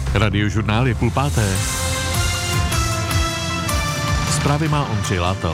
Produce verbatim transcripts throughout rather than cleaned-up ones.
Radiožurnál je půl páté. Zprávy má Ondřej Látal.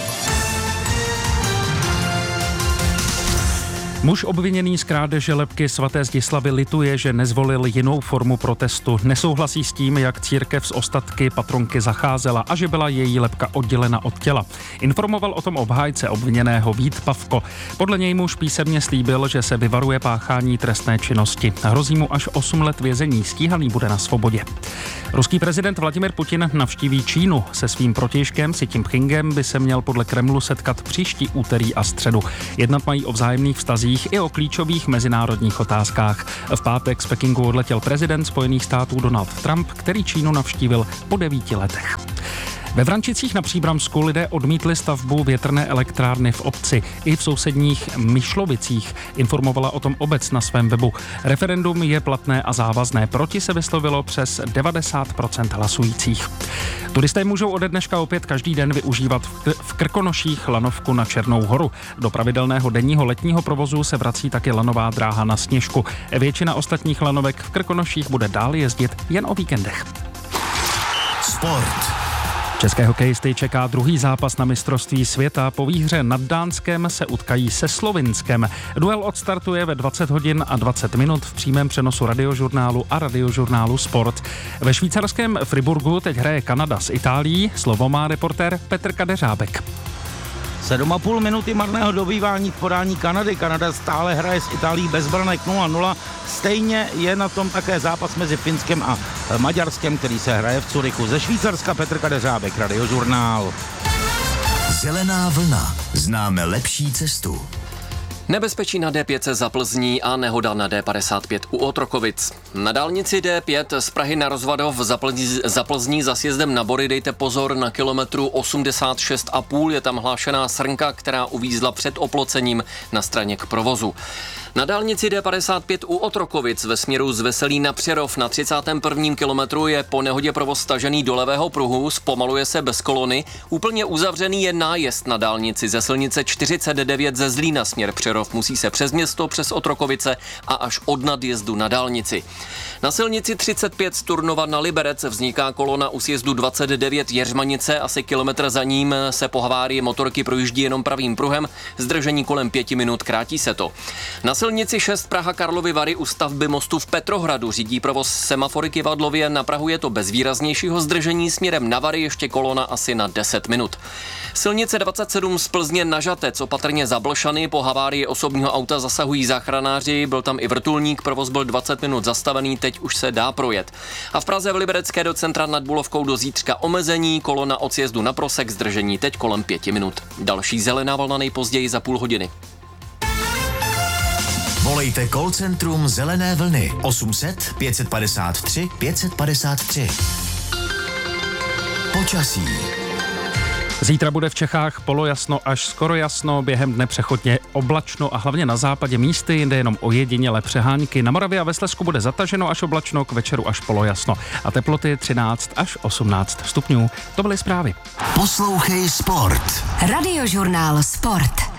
Muž obviněný z krádeže lebky svaté Zdislavy lituje, že nezvolil jinou formu protestu. Nesouhlasí s tím, jak církev s ostatky patronky zacházela a že byla její lebka oddělena od těla. Informoval o tom obhájce obviněného Vít Pavko. Podle něj muž písemně slíbil, že se vyvaruje páchání trestné činnosti. Hrozí mu až osm let vězení, stíhaný bude na svobodě. Ruský prezident Vladimir Putin navštíví Čínu. Se svým protějškem Si Ťin-pchingem by se měl podle Kremlu setkat příští úterý a středu. Jednat mají o vzájemných vztazích i o klíčových mezinárodních otázkách. V pátek z Pekingu odletěl prezident Spojených států Donald Trump, který Čínu navštívil po devíti letech. Ve Vrančicích na Příbramsku lidé odmítli stavbu větrné elektrárny v obci i v sousedních Myšlovicích. Informovala o tom obec na svém webu. Referendum je platné a závazné. Proti se vyslovilo přes devadesát procent hlasujících. Turisté můžou ode dneška opět každý den využívat v Krkonoších lanovku na Černou horu. Do pravidelného denního letního provozu se vrací taky lanová dráha na Sněžku. Většina ostatních lanovek v Krkonoších bude dál jezdit jen o víkendech. Sport. České hokejisty čeká druhý zápas na mistrovství světa. Po výhře nad Dánskem se utkají se Slovinskem. Duel odstartuje ve dvacet hodin a dvacet minut v přímém přenosu Radiožurnálu a Radiožurnálu Sport. Ve švýcarském Friburgu teď hraje Kanada s Itálií. Slovo má reportér Petr Kadeřábek. sedm a půl minuty marného dobývání v podání Kanady. Kanada stále hraje s Itálií bez branek nula nula. Stejně je na tom také zápas mezi Finskem a Maďarskem, který se hraje v Curychu. Ze Švýcarska Petr Kadeřábek, Radiožurnál. Zelená vlna. Známe lepší cestu. Nebezpečí na D pět za Plzní a nehoda na D padesát pět u Otrokovic. Na dálnici D pět z Prahy na Rozvadov za Plzní, za Plzní za sjezdem na Bory dejte pozor, na kilometru osmdesát šest a půl je tam hlášená srnka, která uvízla před oplocením na straně k provozu. Na dálnici D padesát pět u Otrokovic ve směru z Veselí na Přerov na třicátém prvním kilometru je po nehodě provoz stažený do levého pruhu, zpomaluje se bez kolony. Úplně uzavřený je nájezd na dálnici ze silnice čtyřicet devět ze Zlína směr Přerov. Musí se přes město, přes Otrokovice a až od nadjezdu na dálnici. Na silnici třicet pět z Turnova na Liberec vzniká kolona u sjezdu dvacet devět Jeřmanice. Asi kilometr za ním se po havárii motorky projíždí jenom pravým pruhem. Zdržení kolem pěti minut, krátí se to. Na silnici šest Praha Karlovy Vary u stavby mostu v Petrohradu řídí provoz semafory Kivadlově. Na Prahu je to bez výraznějšího zdržení, směrem na Vary ještě kolona asi na deset minut. Silnice dvacet sedm z Plzně na Žatec, opatrně za Blšany, po havárii osobního auta zasahují záchranáři, byl tam i vrtulník, provoz byl dvacet minut zastavený, teď už se dá projet. A v Praze v Liberecké do centra nad Bulovkou do zítřka omezení, kolona od sjezdu na Prosek, zdržení teď kolem pěti minut. Další zelená vlna nejpozději za půl hodiny. Volejte call centrum Zelené vlny osm set pět padesát tři pět padesát tři. Počasí. Zítra bude v Čechách polojasno až skoro jasno, během dne přechodně oblačno a hlavně na západě místy, jinde jenom ojedinělé přehánky. Na Moravě a ve Slezsku bude zataženo až oblačno, k večeru až polojasno a teploty třináct až osmnáct stupňů. To byly zprávy. Poslouchej Sport. Radiožurnál Sport.